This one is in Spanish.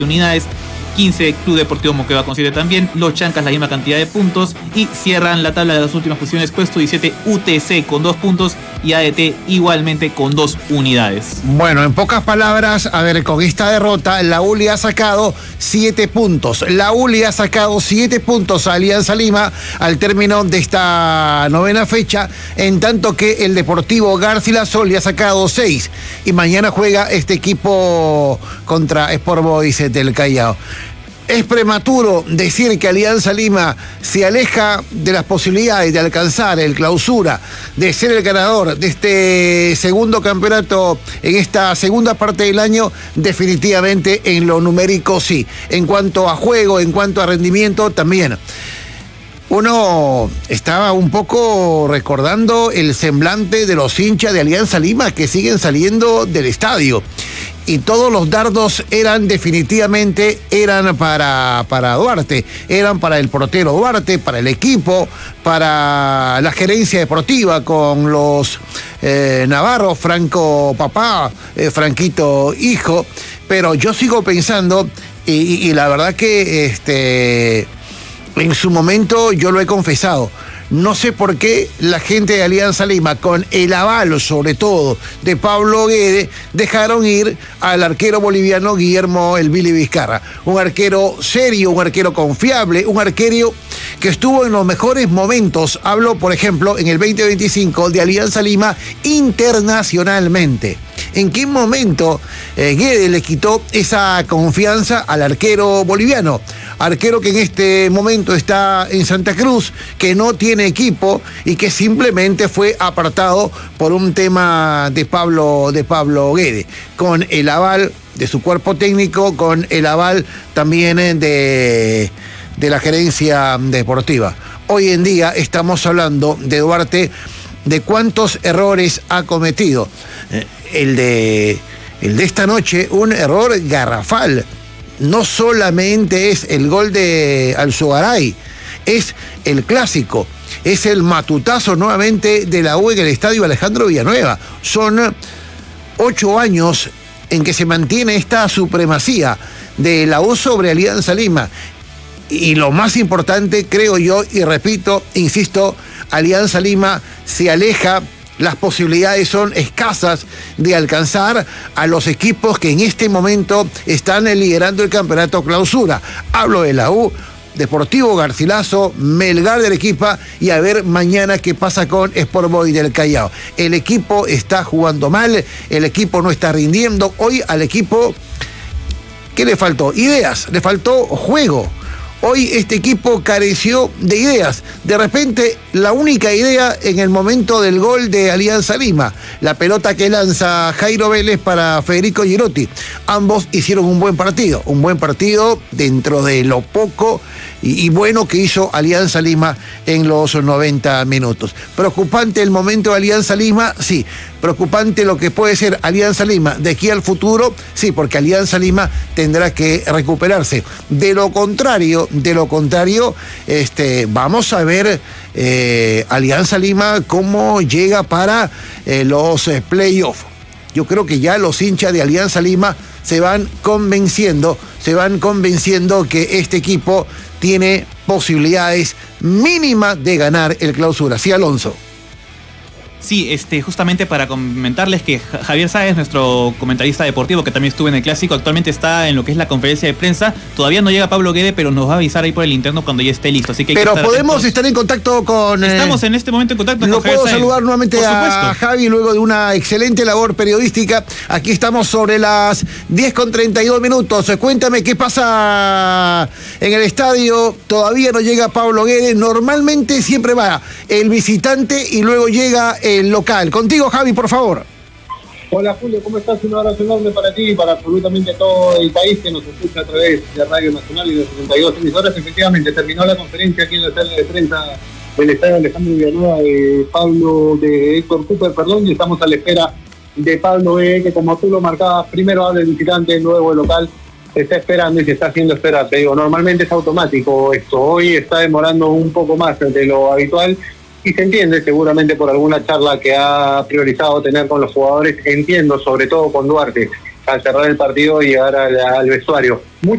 unidades. 15 Club Deportivo Moquegua con 7 también, los Chancas la misma cantidad de puntos y cierran la tabla de las últimas posiciones, puesto 17 UTC con 2 puntos y ADT igualmente con 2 unidades. Bueno, en pocas palabras, a ver, con esta derrota la ULI ha sacado 7 puntos. La ULI ha sacado 7 puntos a Alianza Lima al término de esta novena fecha, en tanto que el Deportivo Garcilaso le ha sacado 6 y mañana juega este equipo contra Sport Boys del Callao. Es prematuro decir que Alianza Lima se aleja de las posibilidades de alcanzar el clausura, de ser el ganador de este segundo campeonato en esta segunda parte del año. Definitivamente en lo numérico sí. En cuanto a juego, en cuanto a rendimiento también. Uno estaba un poco recordando el semblante de los hinchas de Alianza Lima que siguen saliendo del estadio. Y todos los dardos definitivamente eran para Duarte, eran para el portero Duarte, para el equipo, para la gerencia deportiva con los Navarro, Franco papá, Franquito hijo, pero yo sigo pensando, y la verdad que en su momento yo lo he confesado, no sé por qué la gente de Alianza Lima, con el aval sobre todo de Pablo Guede, dejaron ir al arquero boliviano Guillermo El Billy Vizcarra. Un arquero serio, un arquero confiable, un arquero que estuvo en los mejores momentos. Hablo, por ejemplo, en el 2025 de Alianza Lima internacionalmente. ¿En qué momento Guede le quitó esa confianza al arquero boliviano? Arquero que en este momento está en Santa Cruz, que no tiene equipo y que simplemente fue apartado por un tema de Pablo Guede, con el aval de su cuerpo técnico, con el aval también de la gerencia deportiva. Hoy en día estamos hablando de Duarte, de cuántos errores ha cometido. El de esta noche, un error garrafal. No solamente es el gol de Alzugaray, es el clásico, es el matutazo nuevamente de la U en el estadio Alejandro Villanueva. Son 8 años en que se mantiene esta supremacía de la U sobre Alianza Lima. Y lo más importante, creo yo, y repito, insisto, Alianza Lima se aleja. Las posibilidades son escasas de alcanzar a los equipos que en este momento están liderando el campeonato clausura. Hablo de la U, Deportivo Garcilaso, Melgar de Arequipa y a ver mañana qué pasa con Sport Boys del Callao. El equipo está jugando mal, el equipo no está rindiendo. Hoy al equipo, ¿qué le faltó? Ideas, le faltó juego. Hoy este equipo careció de ideas. De repente, la única idea en el momento del gol de Alianza Lima, la pelota que lanza Jairo Vélez para Federico Girotti. Ambos hicieron un buen partido dentro de lo poco y bueno que hizo Alianza Lima en los 90 minutos. Preocupante el momento de Alianza Lima, sí. Preocupante lo que puede ser Alianza Lima de aquí al futuro, sí, porque Alianza Lima tendrá que recuperarse. De lo contrario, vamos a ver Alianza Lima cómo llega para los playoffs. Yo creo que ya los hinchas de Alianza Lima se van convenciendo que este equipo tiene posibilidades mínimas de ganar el clausura. Sí, Alonso. Sí, justamente para comentarles que Javier Sáez, nuestro comentarista deportivo, que también estuvo en el Clásico, actualmente está en lo que es la conferencia de prensa. Todavía no llega Pablo Guede, pero nos va a avisar ahí por el interno cuando ya esté listo. Así que pero podemos estar en contacto con... Estamos en este momento en contacto con Javier Sáez. Lo puedo saludar nuevamente a Javi luego de una excelente labor periodística. Aquí estamos sobre las 10:32. Cuéntame qué pasa en el estadio. Todavía no llega Pablo Guede. Normalmente siempre va el visitante y luego llega el local. Contigo, Javi, por favor. Hola, Julio, ¿cómo estás? Un abrazo enorme para ti y para absolutamente todo el país que nos escucha a través de Radio Nacional y de 72 emisoras. Efectivamente, terminó la conferencia aquí en la sala de prensa del estadio Alejandro Villanueva de Héctor Cooper, y estamos a la espera de Pablo que, como tú lo marcabas, primero habla el visitante, luego el local. Se está esperando y se está haciendo esperar. Te digo, normalmente es automático esto. Hoy está demorando un poco más de lo habitual. Y se entiende seguramente por alguna charla que ha priorizado tener con los jugadores, entiendo, sobre todo con Duarte, al cerrar el partido y llegar al vestuario.